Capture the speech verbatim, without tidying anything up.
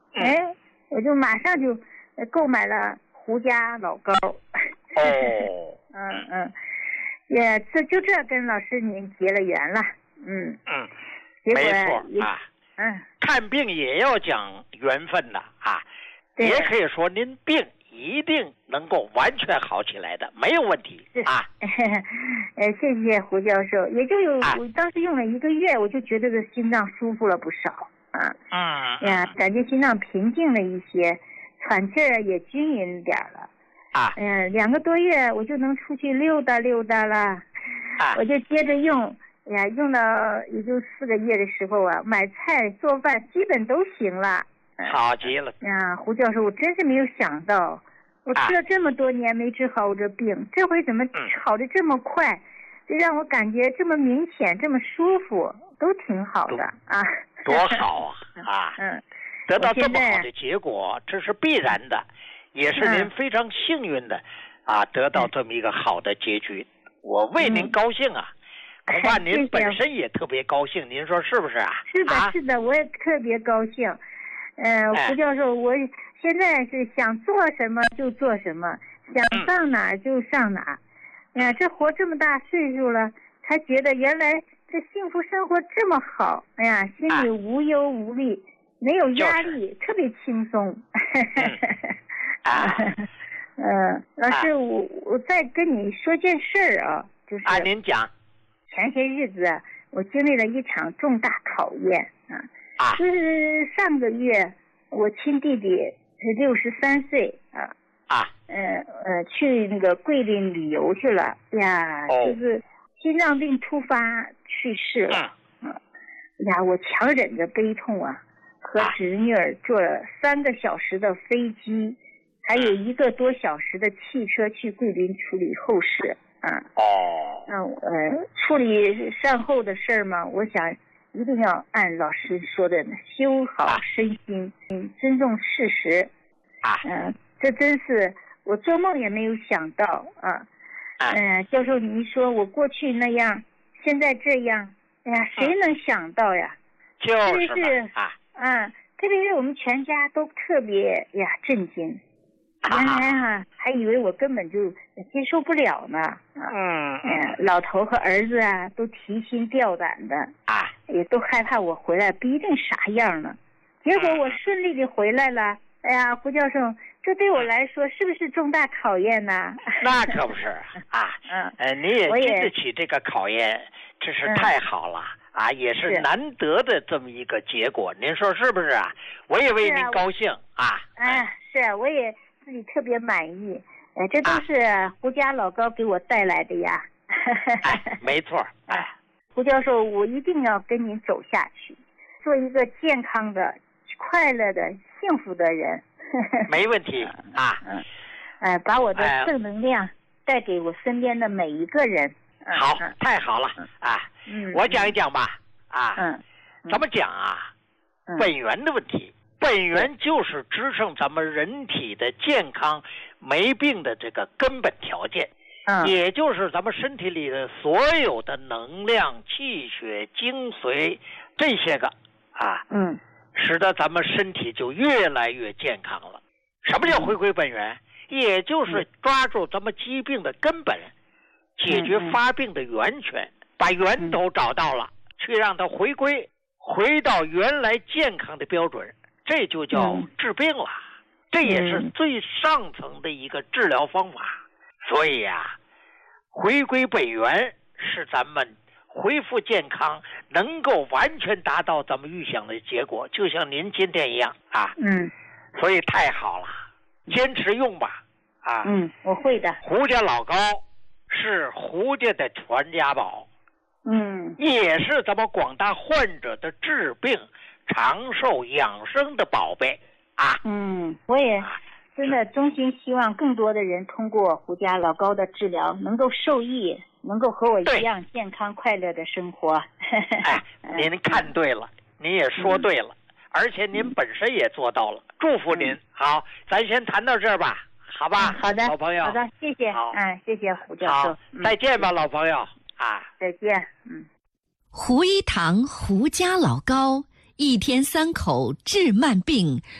哎，我就马上就购买了胡家老膏。 哦， 嗯嗯，也这就这跟老师您结了缘了。嗯嗯， 结果没错啊。 嗯， 看病也要讲缘分的啊，也可以说您病一定能够完全好起来的，没有问题啊。 呃，谢谢胡教授，也就有、啊、我当时用了一个月，我就觉得这心脏舒服了不少啊。 嗯呀，感觉心脏平静了一些，喘气儿也均匀点了。 啊， 嗯、呃，两个多月我就能出去溜达溜达了。 啊， 我就接着用。哎呀，用到也就四个月的时候啊，买菜做饭基本都行了。 好极了呀，胡教授，我真是没有想到，我吃了这么多年没治好我这病，啊、这回怎么好的这么快？这、嗯、让我感觉这么明显，这么舒服，都挺好的啊。 多好啊！啊， 嗯， 得到这么好的结果，这是必然的，也是您非常幸运的、嗯、啊，得到这么一个好的结局，我为您高兴啊。嗯，恐怕您本身也特别高兴，您说是不是啊？ 是的，是的，我也特别高兴。呃，胡教授，我现在是想做什么就做什么，想上哪儿就上哪儿。哎呀，这活这么大岁数了，才觉得原来这幸福生活这么好。哎呀，心里无忧无虑，没有压力，特别轻松。 啊， 嗯，老师，我我再跟你说件事儿啊，就是啊，您讲。 前些日子啊，我经历了一场重大考验啊， 啊就是上个月我亲弟弟是六十三岁啊， 啊， 呃呃，去那个桂林旅游去了呀， 哦、 就是心脏病突发去世了， 嗯， 啊呀，我强忍着悲痛啊，和侄女儿坐了三个小时的飞机，还有一个多小时的汽车去桂林处理后事。啊哦， 嗯呃，处理善后的事儿嘛，我想一定要按老师说的修好身心，嗯，尊重事实。 啊， 嗯、呃，这真是我做梦也没有想到啊。嗯、呃，教授，您说我过去那样，现在这样，哎呀，谁能想到呀？ 就是特别是啊， 嗯，特别是我们全家都特别呀震惊。原来啊，还以为我根本就接受不了呢。 嗯嗯，老头和儿子啊，都提心吊胆的啊， 也都害怕我回来不一定啥样呢。结果我顺利的回来了。哎呀，胡教授，这对我来说是不是重大考验呢？ 那可不是啊。 嗯， 呃，你也经得起这个考验，真是太好了、嗯、啊，也是难得的这么一个结果。您说是不是啊？我也为您高兴啊。 哎、啊，是，我也。自己特别满意，哎，这都是胡家老高给我带来的呀。 哎，没错。哎， 胡教授，我一定要跟您走下去，做一个健康的、快乐的、幸福的人。 没问题啊。 嗯，哎，把我的正能量带给我身边的每一个人。 嗯、好、嗯，太好了啊！ 嗯， 我讲一讲吧。啊， 嗯， 怎么讲啊？ 嗯、 本源的问题。本源就是支撑咱们人体的健康没病的这个根本条件， 嗯， 也就是咱们身体里的所有的能量、气血、精髓这些个啊， 嗯， 使得咱们身体就越来越健康了。什么叫回归本源？嗯、也就是抓住咱们疾病的根本，嗯、解决发病的源泉，嗯、把源头找到了，嗯、去让它回归，回到原来健康的标准。这就叫治病了、嗯、这也是最上层的一个治疗方法、嗯、所以啊，回归本源是咱们恢复健康能够完全达到咱们预想的结果，就像您今天一样啊。 嗯， 所以太好了，坚持用吧。啊， 嗯，我会的。 胡家老高是胡家的传家宝， 嗯， 也是咱们广大患者的治病长寿养生的宝贝啊！ 嗯，我也真的衷心希望更多的人通过胡家老高的治疗能够受益，能够和我一样健康快乐的生活。 哎，您看对了，您也说对了，嗯、而且您本身也做到了，祝福您。嗯、好，咱先谈到这儿吧，好吧？ 嗯、好的， 老朋友， 好的，谢谢。嗯，谢谢胡教授。 好，再见吧，嗯、老朋友啊！ 再见。嗯， 胡一堂胡家老高。一天三口治慢病。